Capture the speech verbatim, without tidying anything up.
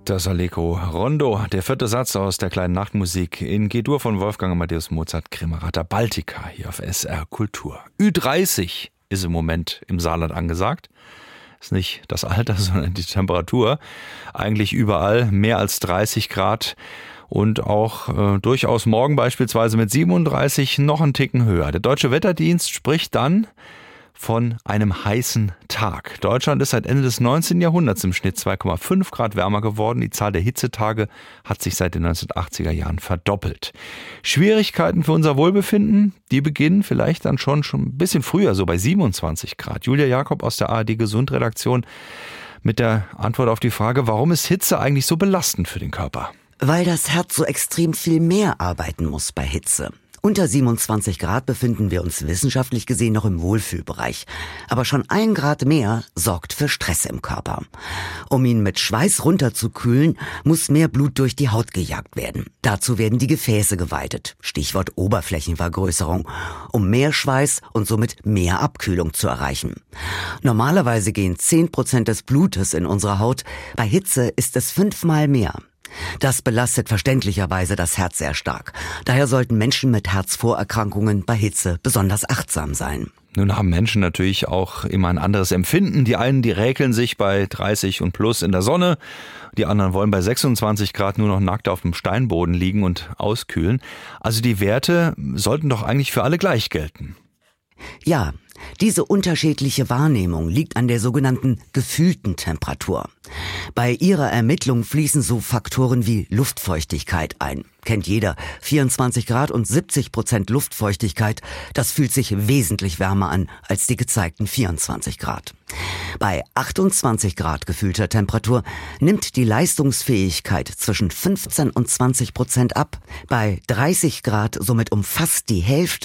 Das Allegro Rondo, der vierte Satz aus der kleinen Nachtmusik in G-Dur von Wolfgang Amadeus Mozart, Kremerata Baltica hier auf S R Kultur. Ü dreißig ist im Moment im Saarland angesagt. Ist nicht das Alter, sondern die Temperatur. Eigentlich überall mehr als dreißig Grad und auch äh, durchaus morgen beispielsweise mit siebenunddreißig noch einen Ticken höher. Der Deutsche Wetterdienst spricht dann von einem heißen Tag. Deutschland ist seit Ende des neunzehnten Jahrhunderts im Schnitt zwei Komma fünf Grad wärmer geworden. Die Zahl der Hitzetage hat sich seit den neunzehnhundertachtziger Jahren verdoppelt. Schwierigkeiten für unser Wohlbefinden, die beginnen vielleicht dann schon, schon ein bisschen früher, so bei siebenundzwanzig Grad. Julia Jakob aus der A R D Gesundredaktion mit der Antwort auf die Frage, warum ist Hitze eigentlich so belastend für den Körper? Weil das Herz so extrem viel mehr arbeiten muss bei Hitze. Unter siebenundzwanzig Grad befinden wir uns wissenschaftlich gesehen noch im Wohlfühlbereich. Aber schon ein Grad mehr sorgt für Stress im Körper. Um ihn mit Schweiß runterzukühlen, muss mehr Blut durch die Haut gejagt werden. Dazu werden die Gefäße geweitet. Stichwort Oberflächenvergrößerung. Um mehr Schweiß und somit mehr Abkühlung zu erreichen. Normalerweise gehen zehn Prozent des Blutes in unsere Haut. Bei Hitze ist es fünfmal mehr. Das belastet verständlicherweise das Herz sehr stark. Daher sollten Menschen mit Herzvorerkrankungen bei Hitze besonders achtsam sein. Nun haben Menschen natürlich auch immer ein anderes Empfinden. Die einen, die räkeln sich bei dreißig und plus in der Sonne. Die anderen wollen bei sechsundzwanzig Grad nur noch nackt auf dem Steinboden liegen und auskühlen. Also die Werte sollten doch eigentlich für alle gleich gelten. Ja, diese unterschiedliche Wahrnehmung liegt an der sogenannten gefühlten Temperatur. Bei ihrer Ermittlung fließen so Faktoren wie Luftfeuchtigkeit ein. Kennt jeder, vierundzwanzig Grad und siebzig Prozent Luftfeuchtigkeit, das fühlt sich wesentlich wärmer an als die gezeigten vierundzwanzig Grad. Bei achtundzwanzig Grad gefühlter Temperatur nimmt die Leistungsfähigkeit zwischen fünfzehn und zwanzig Prozent ab. Bei dreißig Grad somit um fast die Hälfte.